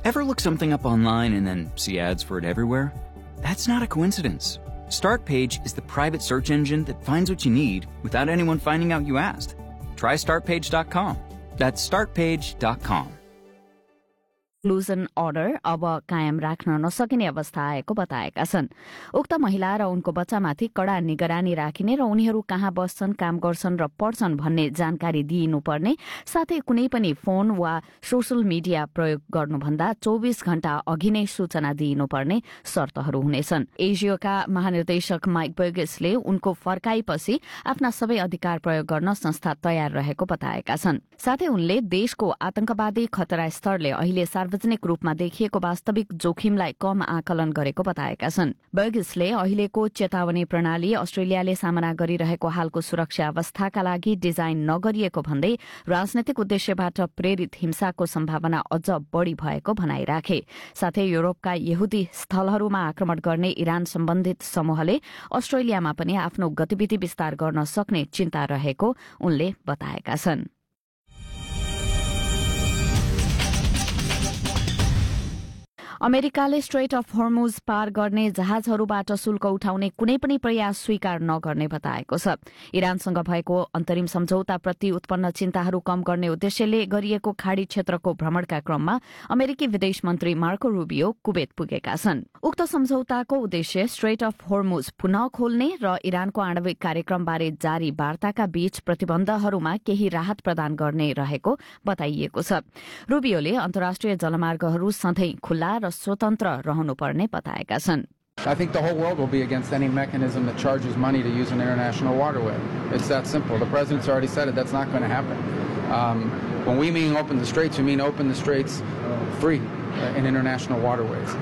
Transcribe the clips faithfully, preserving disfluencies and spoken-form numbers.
Ever look something up online and then see ads for it everywhere? That's not a coincidence. StartPage is the private search engine that finds what you need without anyone finding out you asked. Try start page dot com. That's start page dot com. Exclusion order अब कायम राख्न नसकिने अवस्था आएको बताएका छन्। उक्त महिला र उनको बच्चामाथि कड़ा निगरानी राखिने र उनीहरू कहाँ बस्छन्, काम गर्छन् र पढ्छन् भन्ने जानकारी दिइनुपर्ने, साथै कुनै पनि फोन वा सोशल मिडिया प्रयोग गर्नुभन्दा चौबिस घण्टा अघि नै सूचना दिइनुपर्ने शर्तहरू हुनेछन्। एजियोका महानिर्देशक माइक बर्गसले उनको फर्काईपछि आफ्ना सबै अधिकार प्रयोग गर्न संस्था तयार रहेको बताएका छन्। साथै उनले देशको आतंकवादी खतरा स्तरले अहिले सार्वजनिक रूपमा देखिएको वास्तविक जोखिमलाई कम आकलन गरेको बताएका छन्। बर्गसले अहिलेको चेतावनी प्रणाली अस्ट्रेलियाले सामना गरिरहेको हालको सुरक्षा अवस्थाका लागि डिजाइन नगरिएको भन्दै राजनैतिक उद्देश्यबाट प्रेरित हिंसाको सम्भावना अझ बढ़ी भएको भनाइराखे। साथै युरोपका यहुदी स्थलहरूमा आक्रमण गर्ने इरान सम्बन्धित समूहले अस्ट्रेलियामा पनि आफ्नो गतिविधि विस्तार गर्न सक्ने चिन्ता रहेको उनले बताएका छन्। अमेरिकाले स्ट्रेट अफ हर्मुज पार गर्ने जहाजहरूबाट शुल्क उठाउने कुनै पनि प्रयास स्वीकार नगर्ने बताएको छ। इरानसँग भएको अन्तरिम सम्झौताप्रति उत्पन्न चिन्ताहरू कम गर्ने उद्देश्यले गरिएको खाड़ी क्षेत्रको भ्रमणका क्रममा अमेरिकी विदेश मन्त्री मार्को रूबियो कुवेत पुगेका छन्। उक्त सम्झौताको उद्देश्य स्ट्रेट अफ हर्मुज पुनः खोल्ने र इरानको आणविक कार्यक्रमबारे जारी वार्ताका बीच प्रतिबन्धहरूमा केही राहत प्रदान गर्ने रहेको बताइएको छ। रूबियोले अन्तर्राष्ट्रिय जलमार्गहरू सधैँ खुल्ला र स्वतन्त्र रहनुपर्ने बताएका छन्। I think the whole world will be against any mechanism that charges money to use an international waterway. It's that simple. The president's already said it. That's not going to happen. Um, when we mean open the straits, we mean open the straits free uh, in international waterways.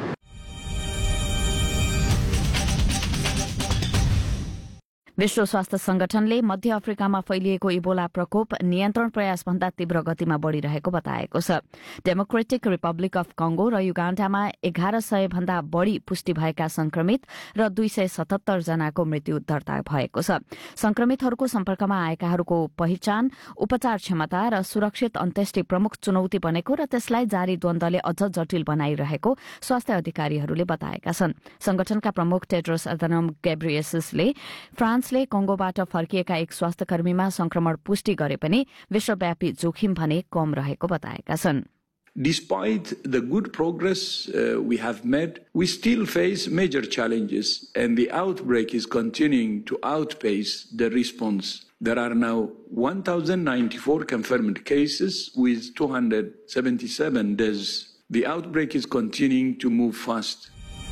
विश्व स्वास्थ्य संगठनले मध्य अफ्रिकामा फैलिएको Ebola प्रकोप नियन्त्रण प्रयास भन्दा तीव्र गतिमा बढ़िरहेको बताएको छ। डेमोक्रेटिक रिपब्लिक अफ कंगो र युगाण्डामा एघार सय भन्दा बढ़ी पुष्टि भएका संक्रमित र दुई सय सतहत्तर जनाको मृत्यु दर्ता भएको छ। संक्रमितहरूको सम्पर्कमा आएकाहरूको पहिचान, उपचार क्षमता र सुरक्षित अन्त्येष्टि प्रमुख चुनौती बनेको र त्यसलाई जारी द्वन्द्वले अझ जटिल बनाइरहेको स्वास्थ्य अधिकारीहरूले बताएका छन्। संगठनका प्रमुख टेड्रोस अधानोम घेब्रेयेससले फ्रान्स ले कंगोबाट फर्किएका एक स्वास्थ्यकर्मीमा संक्रमण पुष्टि गरे पनि विश्वव्यापी जोखिम भने कम रहेको बताएका छन्। Despite the good progress uh, we have made, we still face major challenges, and the outbreak is continuing to outpace the response. There are now one thousand ninety-four confirmed cases with two hundred seventy-seven deaths. The outbreak is continuing to move fast.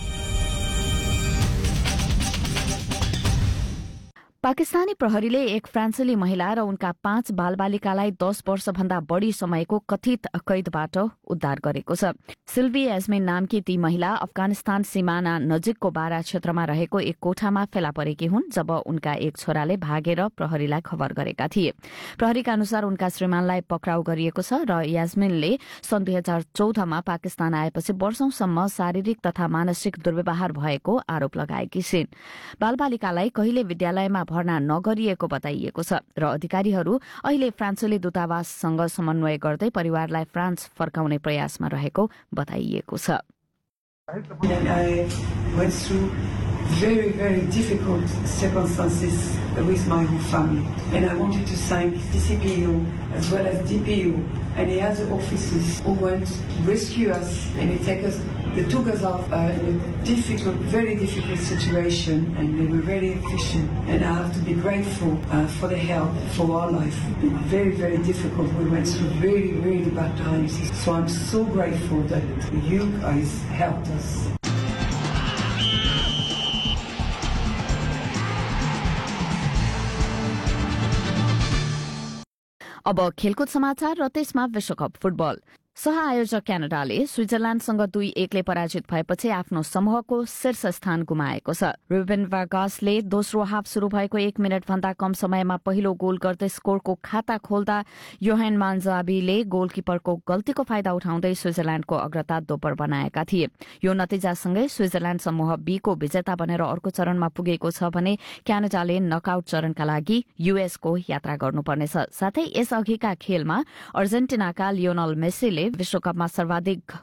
Pakistani प्रहरीले एक फ्रान्सेली महिला र उनका पाँच बालबालिकालाई दस वर्षभन्दा बढ़ी समयको कथित कैदबाट उद्धार गरेको छ। सिल्भी यास्मिन नामकी ती महिला अफगानिस्तान सीमाना नजिकको बारा क्षेत्रमा रहेको एक कोठामा फेला परेकी हुन् जब उनका एक छोराले भागेर प्रहरीलाई खबर गरेका थिए। प्रहरीका अनुसार उनका श्रीमानलाई पक्राउ गरिएको छ र यास्मिनले सन् दुई हजार चौधमा पाकिस्तान आएपछि वर्षौंसम्म शारीरिक तथा मानसिक दुर्व्यवहार भएको आरोप लगाएकी छिन्। बालबालिकालाई कहिले विद्यालयमा भर्ना नगरिएको बताइएको छ र अधिकारीहरू अहिले फ्रान्सेली दूतावाससँग समन्वय गर्दै परिवारलाई फ्रान्स फर्काउने प्रयासमा रहेको बताइएको छ। Very, very difficult circumstances with my whole family. And I wanted to thank C C P O as well as D P O and the other officers who went to rescue us and they, take us, they took us out uh, in a difficult, very difficult situation, and they were very efficient. And I have to be grateful uh, for the help for our life. It's been very, very difficult. We went through really, really bad times. So I'm so grateful that you guys helped us. अब खेलकुद समाचार र त्यसमा विश्वकप football. सह आयोजक क्यानाडाले स्विजरल्याण्डसँग दुई एकले पराजित भएपछि आफ्नो समूहको शीर्ष स्थान गुमाएको छ। रुबेन वार्गासले दोस्रो हाफ शुरू भएको एक मिनट भन्दा कम समयमा पहिलो गोल गर्दै स्कोरको खाता खोल्दा योहान मान्जाबीले गोलकिपरको गल्तीको फाइदा उठाउँदै स्विजरल्याण्डको अग्रता दोब्बर बनाएका थिए। यो नतिजासँगै स्विजरल्याण्ड समूह बी को विजेता बनेर अर्को चरणमा पुगेको छ भने क्यानाडाले नकआउट चरणका लागि यूएसको यात्रा गर्नुपर्नेछ। साथै यसअघिका खेलमा अर्जेन्टिनाका लियोनल मेसीले विश्वकपमा सर्वाधिक